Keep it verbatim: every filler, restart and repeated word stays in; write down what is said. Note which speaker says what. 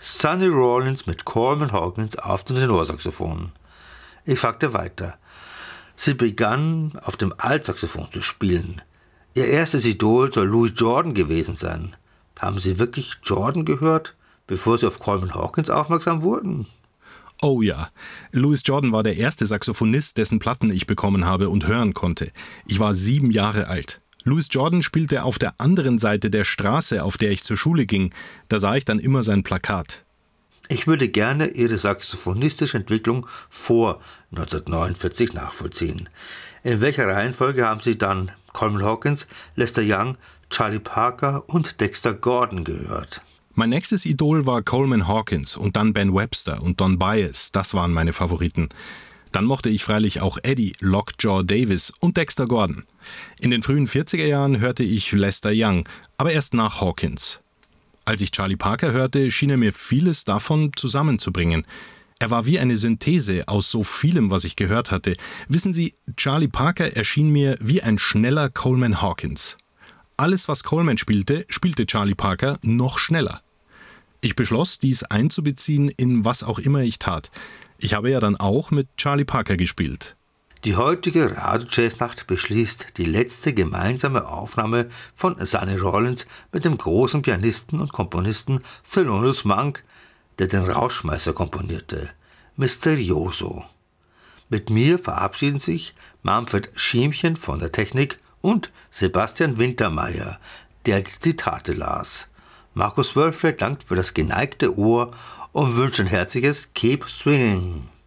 Speaker 1: Sonny Rollins mit Coleman Hawkins auf dem Tenorsaxophon. Ich fragte weiter. Sie begann auf dem Altsaxophon zu spielen. Ihr erstes Idol soll Louis Jordan gewesen sein. Haben Sie wirklich Jordan gehört, bevor Sie auf Coleman Hawkins aufmerksam wurden?
Speaker 2: Oh ja, Louis Jordan war der erste Saxophonist, dessen Platten ich bekommen habe und hören konnte. Ich war sieben Jahre alt. Louis Jordan spielte auf der anderen Seite der Straße, auf der ich zur Schule ging. Da sah ich dann immer sein Plakat.
Speaker 1: Ich würde gerne Ihre saxophonistische Entwicklung vor neunzehnhundertneunundvierzig nachvollziehen. In welcher Reihenfolge haben Sie dann Coleman Hawkins, Lester Young, Charlie Parker und Dexter Gordon gehört?
Speaker 2: Mein nächstes Idol war Coleman Hawkins und dann Ben Webster und Don Byas, das waren meine Favoriten. Dann mochte ich freilich auch Eddie, Lockjaw Davis und Dexter Gordon. In den frühen vierziger Jahren hörte ich Lester Young, aber erst nach Hawkins. Als ich Charlie Parker hörte, schien er mir vieles davon zusammenzubringen. Er war wie eine Synthese aus so vielem, was ich gehört hatte. Wissen Sie, Charlie Parker erschien mir wie ein schneller Coleman Hawkins. Alles, was Coleman spielte, spielte Charlie Parker noch schneller. Ich beschloss, dies einzubeziehen in was auch immer ich tat. Ich habe ja dann auch mit Charlie Parker gespielt.
Speaker 1: Die heutige Radio-Jazz-Nacht beschließt die letzte gemeinsame Aufnahme von Sonny Rollins mit dem großen Pianisten und Komponisten Thelonious Monk, der den Rauschmeißer komponierte. Misterioso. Mit mir verabschieden sich Manfred Schiemchen von der Technik und Sebastian Wintermeyer, der die Zitate las. Markus Wölfe dankt für das geneigte Ohr und wünscht ein herzliches Keep Swinging.